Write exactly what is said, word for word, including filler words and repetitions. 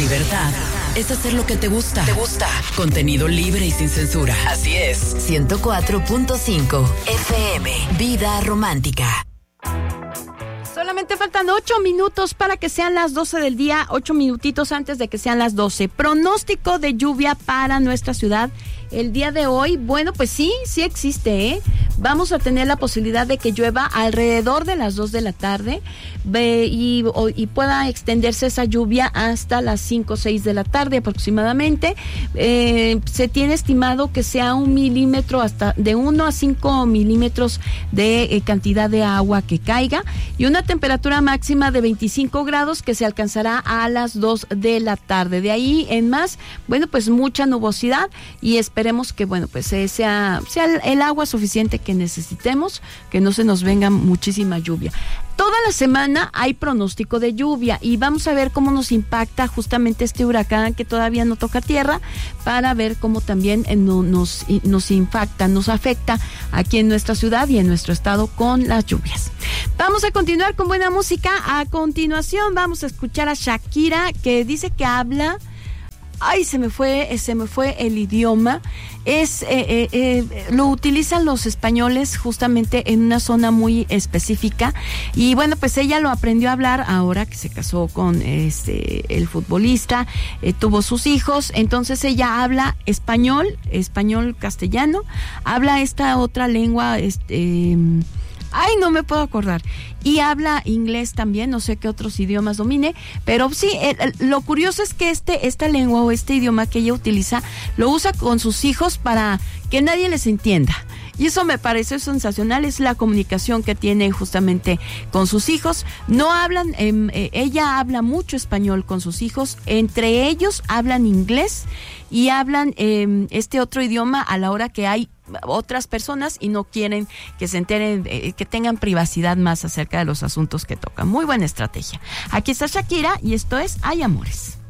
libertad es hacer lo que te gusta. Te gusta. Contenido libre y sin censura. Así es. ciento cuatro punto cinco F M. Vida romántica. Solamente faltan ocho minutos para que sean las doce del día, ocho minutitos antes de que sean las doce. Pronóstico de lluvia para nuestra ciudad el día de hoy. Bueno, pues sí, sí existe, ¿eh? Vamos a tener la posibilidad de que llueva alrededor de las dos de la tarde ve, y, o, y pueda extenderse esa lluvia hasta las cinco o seis de la tarde aproximadamente. Eh, se tiene estimado que sea un milímetro, hasta de uno a cinco milímetros de eh, cantidad de agua que caiga, y una temperatura máxima de veinticinco grados que se alcanzará a las dos de la tarde. De ahí en más, bueno, pues mucha nubosidad, y esperemos que, bueno, pues eh, sea, sea el, el agua suficiente que necesitemos, que no se nos venga muchísima lluvia. Toda la semana hay pronóstico de lluvia y vamos a ver cómo nos impacta justamente este huracán que todavía no toca tierra, para ver cómo también eh, no, nos, nos impacta, nos afecta aquí en nuestra ciudad y en nuestro estado con las lluvias. Vamos a continuar con buena música. A continuación vamos a escuchar a Shakira, que dice que habla... Ay, se me fue, se me fue el idioma. Es, eh, eh, eh, lo utilizan los españoles justamente en una zona muy específica. Y bueno, pues ella lo aprendió a hablar ahora que se casó con este el futbolista, eh, tuvo sus hijos. Entonces ella habla español, español castellano, habla esta otra lengua, este... Ay, no me puedo acordar. Y habla inglés también, no sé qué otros idiomas domine, pero sí, el, el, lo curioso es que este esta lengua o este idioma que ella utiliza, lo usa con sus hijos para que nadie les entienda. Y eso me parece sensacional, es la comunicación que tiene justamente con sus hijos. No hablan, eh, eh, ella habla mucho español con sus hijos, entre ellos hablan inglés y hablan eh, este otro idioma a la hora que hay otras personas y no quieren que se enteren, eh, que tengan privacidad más acerca de los asuntos que tocan. Muy buena estrategia. Aquí está Shakira y esto es Hay Amores.